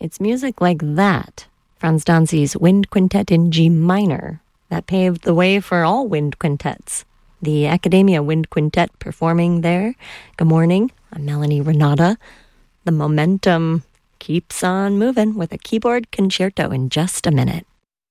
It's music like that, Franz Danzi's Wind Quintet in G minor, that paved the way for all wind quintets. The Academia Wind Quintet performing there. Good morning, I'm Melanie Renata. The momentum keeps on moving with a keyboard concerto in just a minute.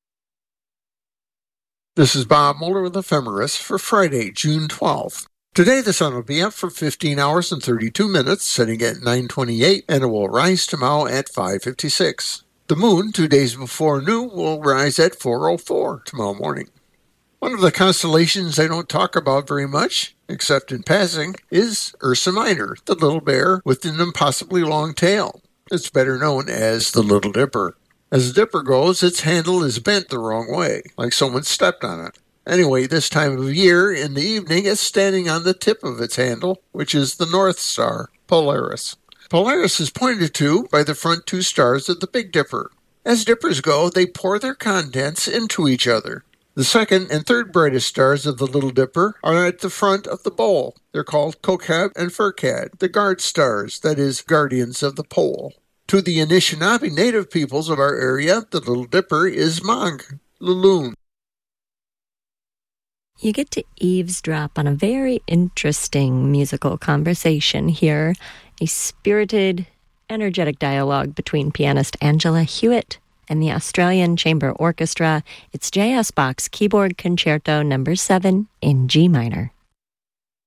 This is Bob Mueller with Ephemeris for Friday, June 12th. Today the sun will be up for 15 hours and 32 minutes, setting at 9:28, and it will rise tomorrow at 5:56. The moon, 2 days before noon, will rise at 4:04 tomorrow morning. One of the constellations I don't talk about very much, except in passing, is Ursa Minor, the little bear with an impossibly long tail. It's better known as the Little Dipper. As the Dipper goes, its handle is bent the wrong way, like someone stepped on it. Anyway, this time of year, in the evening, it's standing on the tip of its handle, which is the North Star, Polaris. Polaris is pointed to by the front two stars of the Big Dipper. As dippers go, they pour their contents into each other. The second and third brightest stars of the Little Dipper are at the front of the bowl. They're called Kokab and Furcad, the guard stars, that is, guardians of the pole. To the Anishinaabe native peoples of our area, the Little Dipper is Mong, the loon. You get to eavesdrop on a very interesting musical conversation here. A spirited, energetic dialogue between pianist Angela Hewitt and the Australian Chamber Orchestra. It's J.S. Bach's Keyboard Concerto No. 7 in G minor.